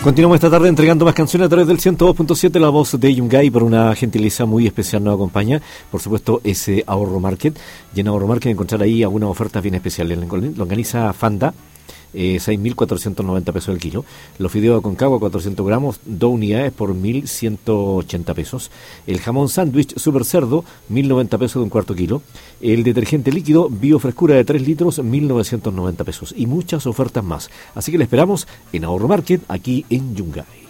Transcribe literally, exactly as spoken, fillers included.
Continuamos esta tarde entregando más canciones a través del ciento dos punto siete, la voz de Yungay. Por una gentileza muy especial nos acompaña, por supuesto, ese Ahorro Market. Y en Ahorro Market encontrar ahí algunas ofertas bien especiales. Lo organiza Fanda, eh, seis mil cuatrocientos noventa pesos el kilo. Los fideos de Aconcagua, cuatrocientos gramos, dos unidades por mil ciento ochenta pesos. El jamón sándwich super cerdo, mil noventa pesos de un cuarto kilo. El detergente líquido Biofrescura de tres litros, mil novecientos noventa pesos. Y muchas ofertas más. Así que le esperamos en Ahorro Market, aquí en Yungay.